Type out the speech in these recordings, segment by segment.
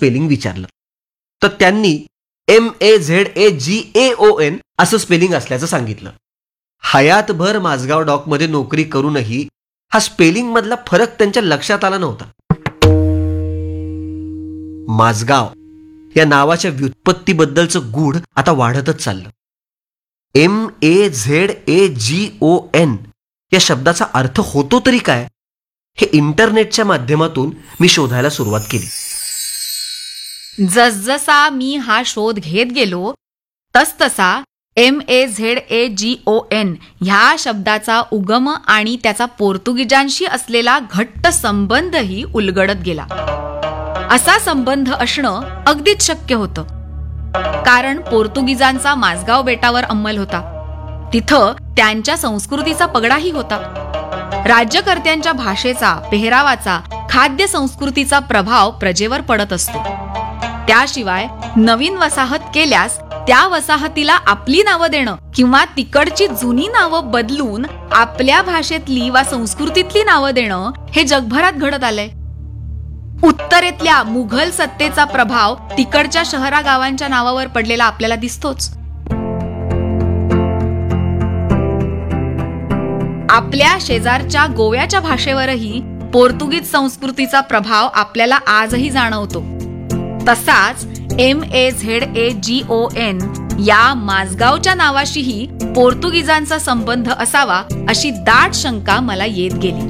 Spelling विचारलं. तर त्यांनी MAZAGAON असं स्पेलिंग असल्याचं सांगितलं. हयातभर माझगाव डॉकमध्ये नोकरी करूनही हा स्पेलिंग मधला फरक त्यांच्या लक्षात आला नव्हता. माझगाव या नावाच्या व्युत्पत्तीबद्दलचं गूढ आता वाढतच चाललं. MAZAGON या शब्दाचा अर्थ होतो तरी काय, हे इंटरनेटच्या माध्यमातून मी शोधायला सुरुवात केली. जसजसा मी हा शोध घेत गेलो तसतसा MAZAGON ह्या शब्दाचा उगम आणि त्याचा पोर्तुगीजांशी असलेला घट्ट संबंधही उलगडत गेला. असा संबंध असणं अगदीच शक्य होतं, कारण पोर्तुगीजांचा माझगाव बेटावर अंमल होता. तिथं त्यांच्या संस्कृतीचा पगडाही होता. राज्यकर्त्यांच्या भाषेचा, पेहरावाचा, खाद्य संस्कृतीचा प्रभाव प्रजेवर पडत असतो. त्याशिवाय नवीन वसाहत केल्यास त्या वसाहतीला आपली नावं देणं किंवा तिकडची जुनी नावं बदलून आपल्या भाषेतली वा संस्कृतीतली नावं देणं हे जगभरात घडत आलंय. उत्तरेतल्या मुघल सत्तेचा प्रभाव तिकडच्या शहरा गावांच्या नावावर पडलेला आपल्याला दिसतोच. आपल्या शेजारच्या गोव्याच्या भाषेवरही पोर्तुगीज संस्कृतीचा प्रभाव आपल्याला आजही जाणवतो. तसाच MAZAGON या माझगावच्या नावाशीही पोर्तुगीजांचा संबंध असावा अशी दाट शंका मला येत गेली.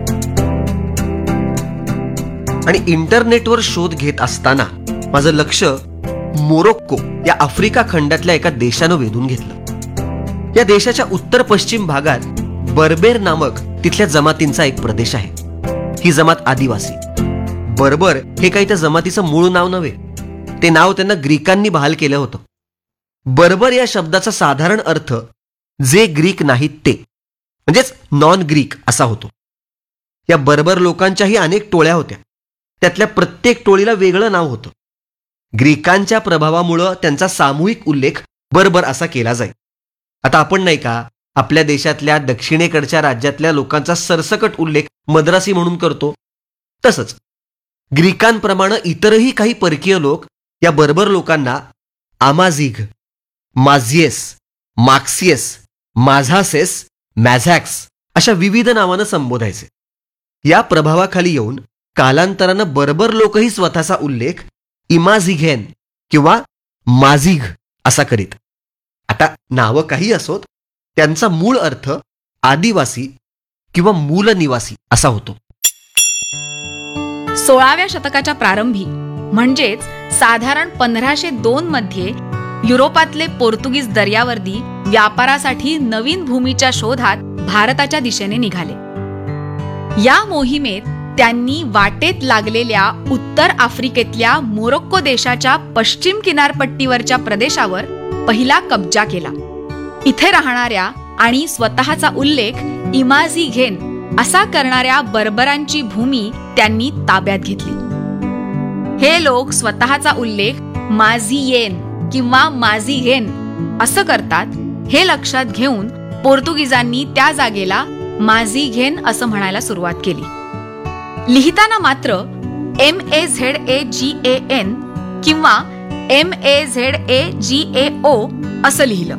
आणि इंटरनेटवर शोध घेत असताना माझं लक्ष मोरोक्को या आफ्रिका खंडातल्या एका देशानं वेधून घेतलं. या देशाच्या उत्तर पश्चिम भागात बर्बेर नामक तिथल्या जमातींचा एक प्रदेश आहे. ही जमात आदिवासी. बर्बर हे काही त्या जमातीचं मूळ नाव नव्हे, ते नाव त्यांना ग्रीकांनी बहाल केलं होतं. बर्बर या शब्दाचा साधारण अर्थ जे ग्रीक नाहीत ते, म्हणजेच नॉन ग्रीक असा होतो. या बर्बर लोकांच्याही अनेक टोळ्या होत्या. त्यातल्या प्रत्येक टोळीला वेगळं नाव होतं. ग्रीकांच्या प्रभावामुळं त्यांचा सामूहिक उल्लेख बर्बर असा केला जाई. आता आपण नाही का आपल्या देशातल्या दक्षिणेकडच्या राज्यातल्या लोकांचा सरसकट उल्लेख मद्रासी म्हणून करतो, तसंच ग्रीकांप्रमाणे इतरही काही परकीय लोक या बर्बर लोकांना आमाझिग, माझिएस, मार्क्सियस, माझासेस, मॅझॅक्स अशा विविध नावानं संबोधायचे. या प्रभावाखाली येऊन कालांतरानं बर्बर लोकही स्वतःचा उल्लेख इमाझिघेन किंवा माझिग असा करीत. आता नावं काही असोत, त्यांचा मूळ अर्थ आदिवासी किंवा मूल निवासी असा होतो. 16व्या शतकाच्या प्रारंभी म्हणजेच साधारण 1502 मध्ये युरोपातले पोर्तुगीज दर्यावर्दी व्यापारासाठी नवीन भूमीच्या शोधात भारताच्या दिशेने निघाले. या मोहिमेत त्यांनी वाटेत लागलेल्या उत्तर आफ्रिकेतल्या मोरोक्को देशाच्या पश्चिम किनारपट्टीवरच्या प्रदेशावर पहिला कब्जा केला. इथे राहणाऱ्या आणि स्वतःचा उल्लेख इमाझिघेन असा करणाऱ्या बर्बरांची भूमी त्यांनी ताब्यात घेतली. हे लोक स्वतःचा उल्लेख माझियेन किंवा माझिघेन असं करतात. हे लक्षात घेऊन पोर्तुगीजांनी त्या जागेला माझिघेन असं म्हणायला सुरुवात केली. लिहिताना मात्र MAZAGAN किंवा MAZAGAO असं लिहिलं.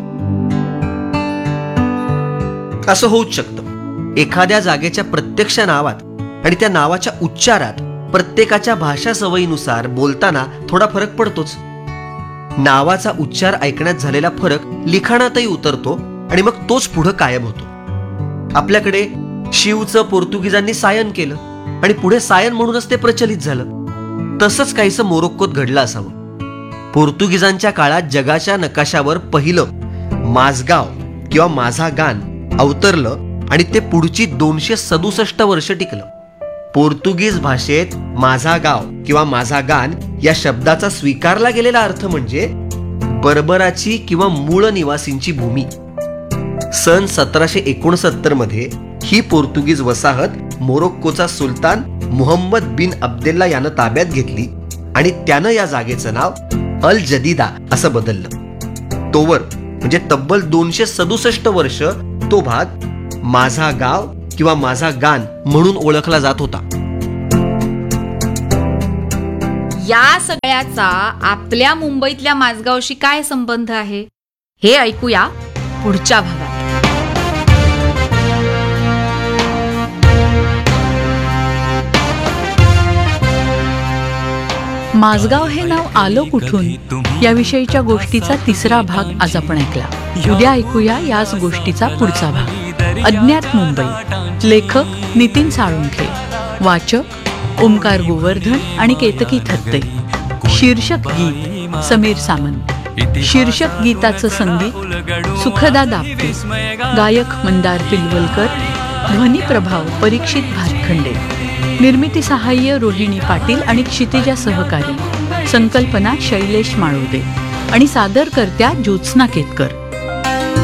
असं होऊच शकतं. एखाद्या जागेच्या प्रत्यक्ष नावात आणि त्या नावाच्या उच्चारात प्रत्येकाच्या भाषा सवयीनुसार बोलताना थोडा फरक पडतोच. नावाचा उच्चार ऐकण्यात झालेला फरक लिखाणातही उतरतो आणि मग तोच पुढं कायम होतो. आपल्याकडे शिवचं पोर्तुगीजांनी सायन केलं आणि पुढे सायन म्हणूनच ते प्रचलित झालं. तसंच काहीसं मोरोक्कोत घडलं असावं. पोर्तुगीजांच्या काळात जगाच्या नकाशावर पहिलं माझगाव किंवा माझा गान अवतरलं आणि ते पुढची 267 वर्ष टिकलं. पोर्तुगीज भाषेत माझा गाव किंवा माझा गान या शब्दाचा स्वीकारला गेलेला अर्थ म्हणजे बर्बराची किंवा मूळ निवासींची भूमी. सन 1769 मध्ये ही पोर्तुगीज वसाहत मोरोक्कोचा सुलतान मुहम्मद बिन अब्देल्ला यानं ताब्यात घेतली आणि त्यानं या जागेचं नाव अल जदीदा असं बदललं. तोवर म्हणजे तब्बल 267 वर्ष तो भाग माझा गाव किंवा माझा गान म्हणून ओळखला जात होता. या सगळ्याचा आपल्या मुंबईतल्या माझगावशी काय संबंध आहे हे ऐकूया पुढच्या भागात. माझगाव हे नाव आलं कुठून याविषयीच्या गोष्टीचा तिसरा भाग आज आपण ऐकला. उद्या ऐकूया याच गोष्टीचा पुढचा भाग. अज्ञात मुंबई. लेखक नितीन साळुंखे. वाचक ओमकार गोवर्धन आणि केतकी थत्ते. शीर्षक गीत समीर सामंत. शीर्षक गीताचं संगीत सुखदा दापटे. गायक मंदार पिलवलकर. ध्वनी प्रभाव परीक्षित भातखंडे. निर्मिती सहाय्य रोहिणी पाटील आणि क्षितिजा सहकारी. संकल्पना शैलेश माळोदे आणि सादरकर्त्या ज्योत्स्ना केतकर.